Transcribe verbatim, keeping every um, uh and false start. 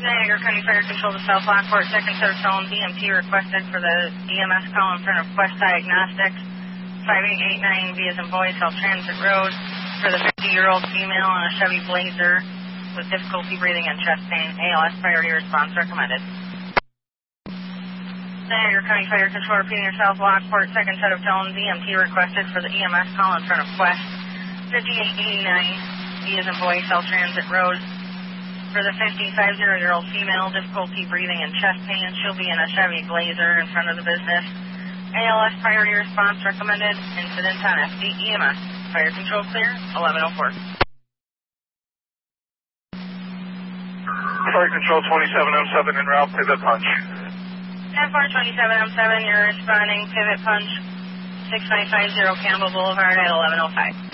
Niagara County Fire Control to South Lockport, second set of tone, D M T requested for the E M S call in front of Quest Diagnostics, five eight eight nine B as in boy, South Transit Road, for the fifty-year-old female on a Chevy Blazer with difficulty breathing and chest pain. A L S priority response recommended. Niagara County Fire Control repeating your South Lockport, second set of tone, D M T requested for the E M S call in front of Quest, fifty-eight eighty-nine B as in boy, South Transit Road, for the fifty-five-year-old female, difficulty breathing and chest pain. She'll be in a Chevy Blazer in front of the business. A L S priority response recommended. Incident on F D E M S. Fire control clear, eleven oh four. Fire control twenty-seven M seven en route, pivot punch. ten four twenty-seven M seven, you're responding, pivot punch, six nine five zero Campbell Boulevard at eleven oh five.